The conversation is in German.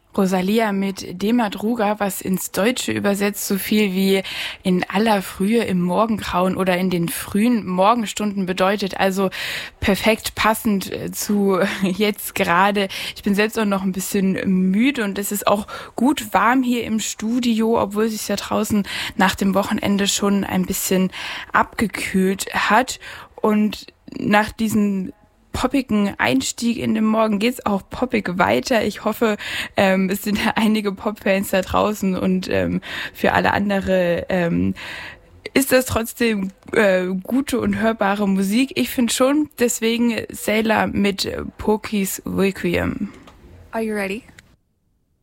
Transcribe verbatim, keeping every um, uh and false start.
Rosalia mit De Madruga, was ins Deutsche übersetzt so viel wie in aller Frühe im Morgengrauen oder in den frühen Morgenstunden bedeutet. Also perfekt passend zu jetzt gerade. Ich bin selbst auch noch ein bisschen müde und es ist auch gut warm hier im Studio, obwohl es sich ja draußen nach dem Wochenende schon ein bisschen abgekühlt hat. Und nach diesen poppigen Einstieg in den Morgen geht's auch poppig weiter. Ich hoffe, ähm, es sind einige Pop-Fans da draußen und ähm, für alle andere ähm, ist das trotzdem äh, gute und hörbare Musik. Ich finde schon, deswegen Sailor mit Porky's Requiem. Are you ready?